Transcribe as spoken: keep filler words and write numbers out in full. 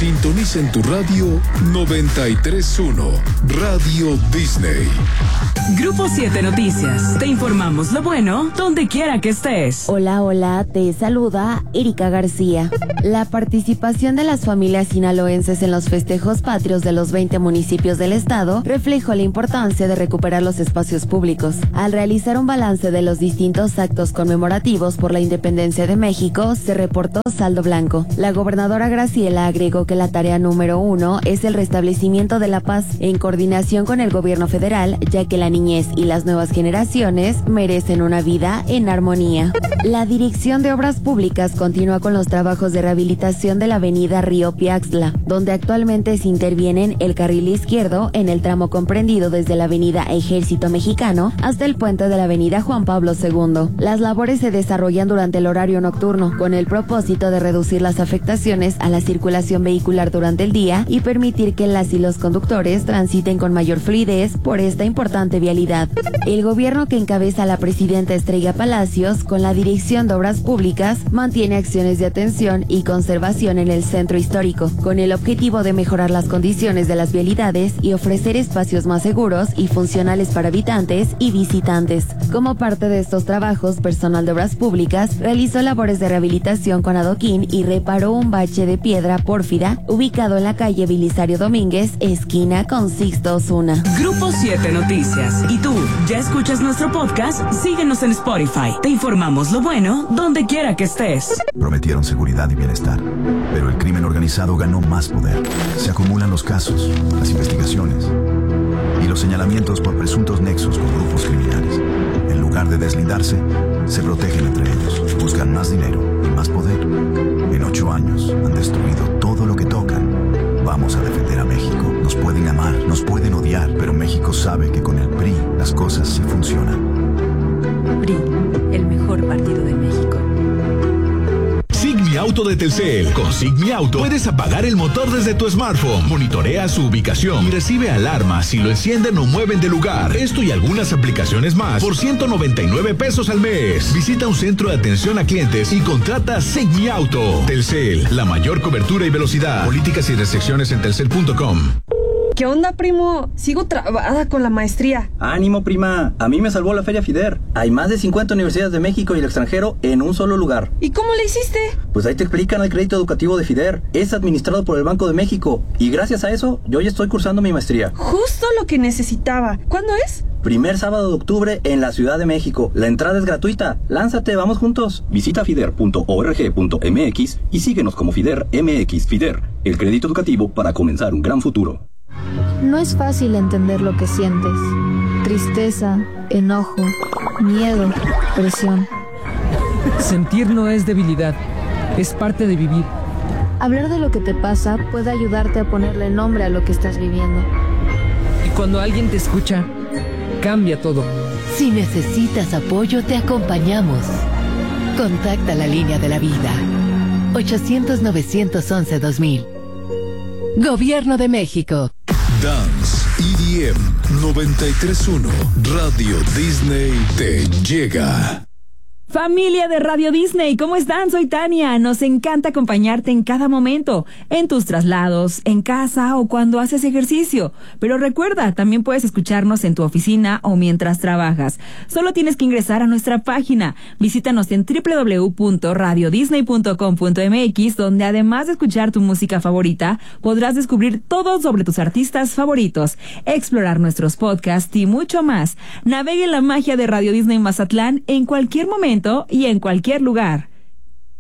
Sintoniza en tu radio noventa y tres punto uno, Radio Disney. Grupo siete Noticias. Te informamos lo bueno donde quiera que estés. Hola, hola, te saluda Erika García. La participación de las familias sinaloenses en los festejos patrios de los veinte municipios del estado reflejó la importancia de recuperar los espacios públicos. Al realizar un balance de los distintos actos conmemorativos por la independencia de México, se reportó saldo blanco. La gobernadora Graciela agregó que la tarea número uno es el restablecimiento de la paz en coordinación con el gobierno federal, ya que la niñez y las nuevas generaciones merecen una vida en armonía. La Dirección de Obras Públicas continúa con los trabajos de rehabilitación de la avenida Río Piaxtla, donde actualmente se intervienen el carril izquierdo en el tramo comprendido desde la avenida Ejército Mexicano hasta el puente de la avenida Juan Pablo segundo. Las labores se desarrollan durante el horario nocturno, con el propósito de reducir las afectaciones a la circulación vehicular durante el día y permitir que las y los conductores transiten con mayor fluidez por esta importante vialidad. El gobierno que encabeza la presidenta Estrella Palacios, con la Dirección de Obras Públicas, mantiene acciones de atención y conservación en el centro histórico, con el objetivo de mejorar las condiciones de las vialidades y ofrecer espacios más seguros y funcionales para habitantes y visitantes. Como parte de estos trabajos, personal de Obras Públicas realizó labores de rehabilitación con adoquín y reparó un bache de piedra pórfida ubicado en la calle Belisario Domínguez, esquina con Sixto Osuna. Grupo siete Noticias. ¿Y tú, ya escuchas nuestro podcast? Síguenos en Spotify. Te informamos lo bueno donde quiera que estés. Prometieron seguridad y bienestar, pero el crimen organizado ganó más poder. Se acumulan los casos, las investigaciones y los señalamientos por presuntos nexos con grupos criminales. En lugar de deslindarse, se protegen entre ellos, buscan más dinero y más poder. En ocho años han destruido todo lo que tocan. Vamos a defender a México. Nos pueden amar, nos pueden odiar, pero México sabe que con el P R I las cosas sí funcionan. P R I, el mejor partido de México. Sigmi Auto de Telcel. Con Sigmi Auto puedes apagar el motor desde tu smartphone, monitorea su ubicación y recibe alarmas si lo encienden o mueven de lugar. Esto y algunas aplicaciones más por ciento noventa y nueve pesos al mes. Visita un centro de atención a clientes y contrata Sigmi Auto. Telcel, la mayor cobertura y velocidad. Políticas y restricciones en telcel punto com. ¿Qué onda, primo? Sigo trabada con la maestría. Ánimo, prima. A mí me salvó la Feria FIDER. Hay más de cincuenta universidades de México y el extranjero en un solo lugar. ¿Y cómo le hiciste? Pues ahí te explican el crédito educativo de FIDER. Es administrado por el Banco de México. Y gracias a eso, yo ya estoy cursando mi maestría. Justo lo que necesitaba. ¿Cuándo es? Primer sábado de octubre en la Ciudad de México. La entrada es gratuita. Lánzate, vamos juntos. Visita fider punto org punto m x y síguenos como FIDER M X. FIDER, el crédito educativo para comenzar un gran futuro. No es fácil entender lo que sientes. Tristeza, enojo, miedo, presión. Sentir no es debilidad, es parte de vivir. Hablar de lo que te pasa puede ayudarte a ponerle nombre a lo que estás viviendo. Y cuando alguien te escucha, cambia todo. Si necesitas apoyo, te acompañamos. Contacta la línea de la vida. ochocientos, novecientos once, dos mil. Gobierno de México. Dance E D M noventa y tres punto uno, Radio Disney te llega. Familia de Radio Disney, ¿cómo están? Soy Tania. Nos encanta acompañarte en cada momento, en tus traslados, en casa o cuando haces ejercicio. Pero recuerda, también puedes escucharnos en tu oficina o mientras trabajas. Solo tienes que ingresar a nuestra página. Visítanos en doble u doble u doble u punto radio disney punto com punto m x, donde además de escuchar tu música favorita, podrás descubrir todo sobre tus artistas favoritos, explorar nuestros podcasts y mucho más. Navegue en la magia de Radio Disney Mazatlán en cualquier momento y en cualquier lugar.